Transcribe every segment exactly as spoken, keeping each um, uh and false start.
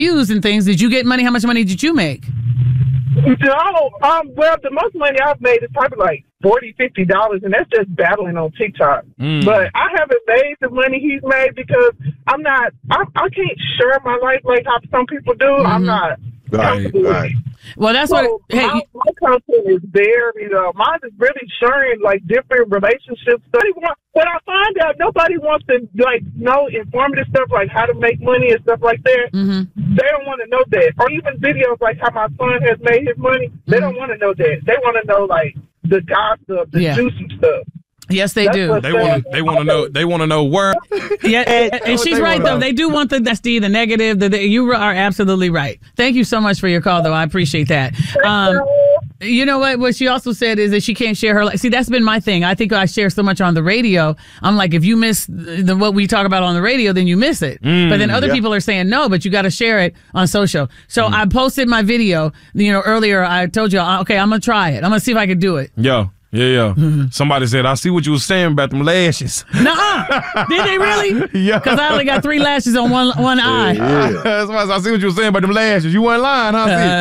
views and things. Did you get money? How much money did you make? No, um, well, the most money I've made is probably like forty, fifty dollars, and that's just battling on TikTok. Mm. But I haven't made the money he's made because I'm not, I, I can't share my life like how some people do. Mm-hmm. I'm not. Right, right. Well, that's so what. Hey, my, my content is very, you know, mine is really sharing like different relationships. When I find out nobody wants to like know informative stuff like how to make money and stuff like that, mm-hmm. they don't want to know that. Or even videos like how my son has made his money, they mm-hmm. don't want to know that. They want to know like the gossip, the yeah. juicy stuff. Yes, they that's do. They want. They want to know. They want to know where. Yeah, and, and she's right though. Know. They do want the that's the, the negative. The, the, you are absolutely right. Thank you so much for your call, though. I appreciate that. Um, you know what? What she also said is that she can't share her life. See, that's been my thing. I think I share so much on the radio. I'm like, if you miss the, what we talk about on the radio, then you miss it. Mm, but then other yeah. people are saying no, but you got to share it on social. So mm. I posted my video. You know, earlier I told you, okay, I'm gonna try it. I'm gonna see if I can do it. Yo. Yeah, yeah. Mm-hmm. Somebody said, I see what you were saying about them lashes. Nuh-uh. Did they really? Yeah. Because I only got three lashes on one one yeah, eye. Yeah. Somebody said, I see what you were saying about them lashes. You weren't lying,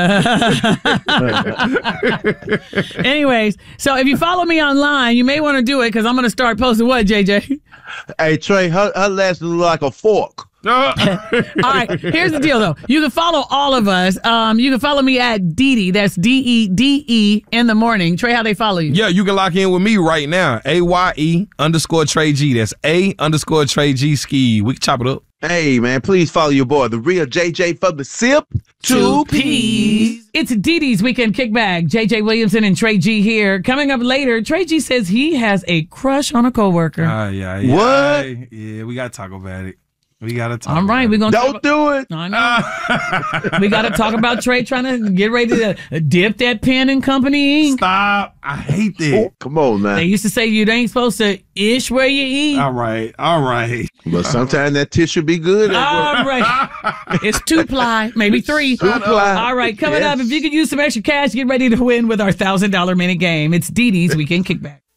huh? Uh, Anyways, so if you follow me online, you may want to do it because I'm going to start posting what, J J? Hey, Trey, her, her lashes look like a fork. All right, here's the deal, though. You can follow all of us. Um, you can follow me at Dee Dee. That's D E D E in the morning. Trey, how they follow you? Yeah, you can lock in with me right now. A Y E underscore Trey G. That's A underscore Trey G ski. We can chop it up. Hey, man, please follow your boy, the real J J from the Sip. Two P's. It's Dee Dee's Weekend Kickback. J J Williamson and Trey G here. Coming up later, Trey G says he has a crush on a coworker. Uh, yeah, yeah. What? Yeah, we got to talk about it. We gotta talk. All right, we're gonna don't talk do it. I know. We gotta talk about Trey trying to get ready to dip that pen in company ink. Stop! I hate that. Oh, come on, man. They used to say you ain't supposed to ish where you eat. All right, all right. But sometimes that tissue be good. All right, it's two ply, maybe three. Two ply. All right, coming yes. up. If you could use some extra cash, get ready to win with our thousand dollar minute game. It's Dee Dee's Weekend Kickback.